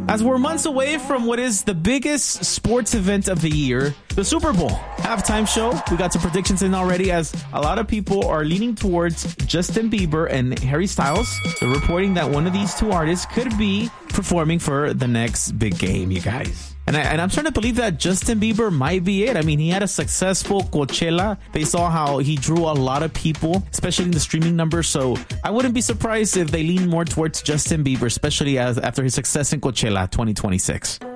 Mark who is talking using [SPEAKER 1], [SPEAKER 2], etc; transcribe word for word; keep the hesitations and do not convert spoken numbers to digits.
[SPEAKER 1] As we're months away from what is the biggest sports event of the year, the Super Bowl halftime show, we got some predictions in already as a lot of people are leaning towards Justin Bieber and Harry Styles. They're reporting that one of these two artists could be performing for the next big game, you guys. And, I, and I'm starting to believe that Justin Bieber might be it. I mean, he had a successful Coachella. They saw how he drew a lot of people, especially in the streaming numbers. So I wouldn't be surprised if they lean more towards Justin Bieber, especially as after his success in Coachella twenty twenty-six.